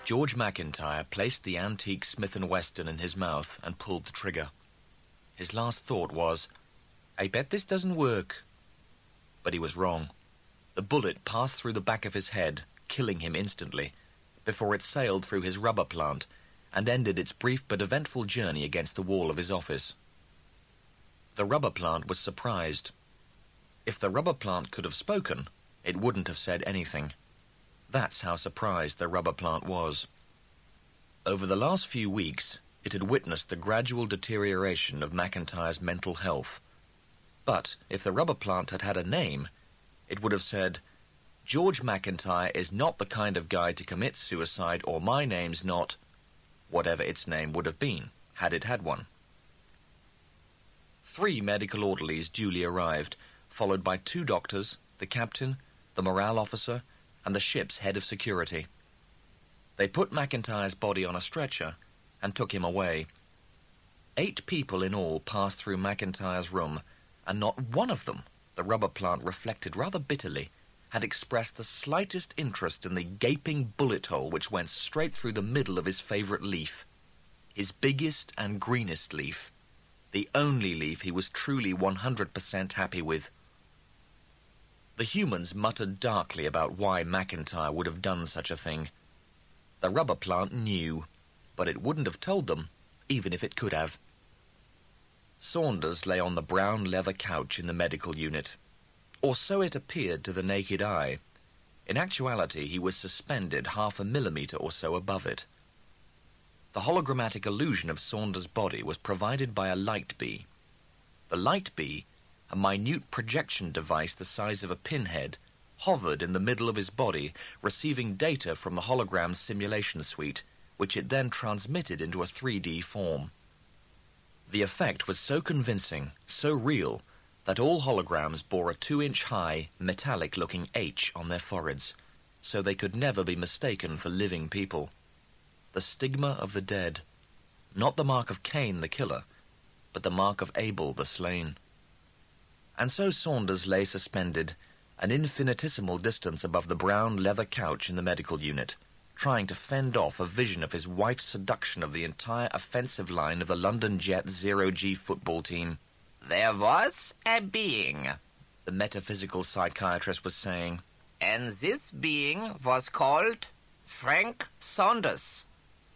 George McIntyre placed the antique Smith & Wesson in his mouth and pulled the trigger. His last thought was, "I bet this doesn't work." But he was wrong. The bullet passed through the back of his head, killing him instantly, before it sailed through his rubber plant and ended its brief but eventful journey against the wall of his office. The rubber plant was surprised. If the rubber plant could have spoken, it wouldn't have said anything. That's how surprised the rubber plant was. Over the last few weeks, it had witnessed the gradual deterioration of McIntyre's mental health. But if the rubber plant had had a name, it would have said, "George McIntyre is not the kind of guy to commit suicide, or my name's not," whatever its name would have been, had it had one. 3 medical orderlies duly arrived, followed by 2 doctors, the captain, the morale officer, and the ship's head of security. They put McIntyre's body on a stretcher and took him away. 8 people in all passed through McIntyre's room, and not one of them, the rubber plant reflected rather bitterly, had expressed the slightest interest in the gaping bullet hole which went straight through the middle of his favourite leaf. His biggest and greenest leaf. The only leaf he was truly 100% happy with. The humans muttered darkly about why McIntyre would have done such a thing. The rubber plant knew, but it wouldn't have told them, even if it could have. Saunders lay on the brown leather couch in the medical unit, or so it appeared to the naked eye. In actuality, he was suspended 0.5 millimetre or so above it. The hologrammatic illusion of Saunders' body was provided by a light bee. The light bee, a minute projection device the size of a pinhead, hovered in the middle of his body, receiving data from the hologram simulation suite, which it then transmitted into a 3D form. The effect was so convincing, so real, that all holograms bore a 2-inch-high, metallic-looking H on their foreheads, so they could never be mistaken for living people. The stigma of the dead. Not the mark of Cain the killer, but the mark of Abel the slain. And so Saunders lay suspended, an infinitesimal distance above the brown leather couch in the medical unit, trying to fend off a vision of his wife's seduction of the entire offensive line of the London Jet 0G football team. "There was a being," the metaphysical psychiatrist was saying, "and this being was called Frank Saunders.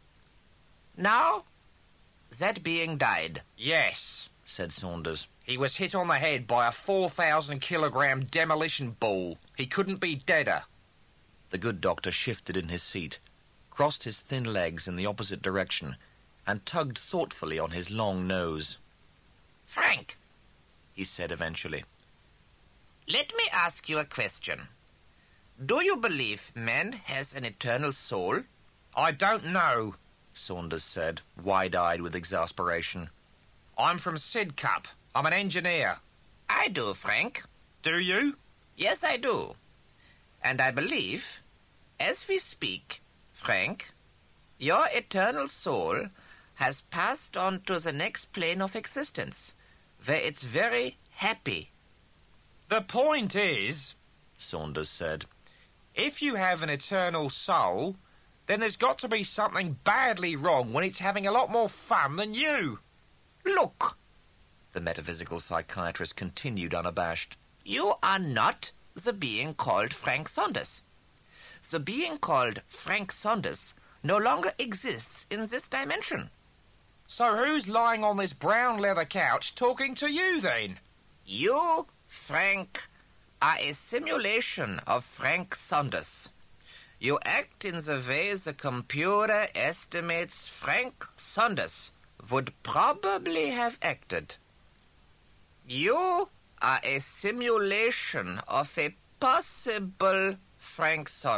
Now, that being died." "Yes," said Saunders. "He was hit on the head by a 4,000-kilogram demolition ball. He couldn't be deader." The good doctor shifted in his seat, crossed his thin legs in the opposite direction, and tugged thoughtfully on his long nose. "Frank," he said eventually, "let me ask you a question. Do you believe man has an eternal soul?" "I don't know," Saunders said, wide-eyed with exasperation. "I'm from Sidcup. I'm an engineer." "I do, Frank." "Do you?" "Yes, I do. And I believe, as we speak, Frank, your eternal soul has passed on to the next plane of existence, where it's very happy." "The point is," Saunders said, "if you have an eternal soul, then there's got to be something badly wrong when it's having a lot more fun than you." "Look," the metaphysical psychiatrist continued unabashed, "you are not the being called Frank Saunders. The being called Frank Saunders no longer exists in this dimension." "So who's lying on this brown leather couch talking to you, then?" "You, Frank, are a simulation of Frank Saunders. You act in the way the computer estimates Frank Saunders would probably have acted. You are a simulation of a possible Frank Saunders.